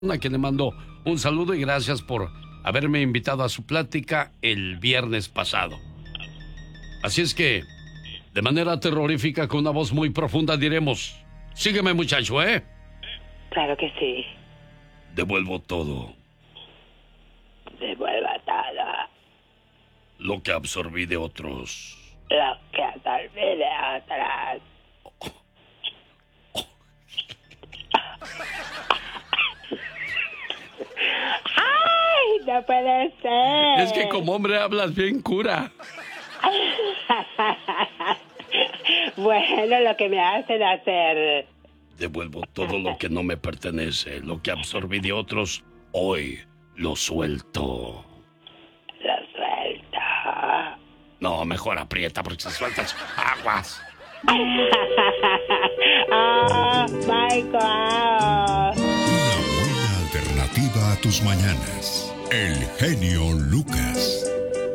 a quien le mando un saludo y gracias por haberme invitado a su plática el viernes pasado. Así es que, de manera terrorífica, con una voz muy profunda, diremos: sígueme, muchacho, ¿eh? Claro que sí. Devuelvo todo. Devuelva todo. Lo que absorbí de otros. Lo que absorbí de otros. ¡Ay! No puede ser. Es que como hombre hablas bien cura. Bueno, lo que me hacen hacer. Devuelvo todo lo que no me pertenece. Lo que absorbí de otros, hoy lo suelto. Lo suelto. No, mejor aprieta porque si sueltas aguas. Oh, my God. Una buena alternativa a tus mañanas. El genio Lucas.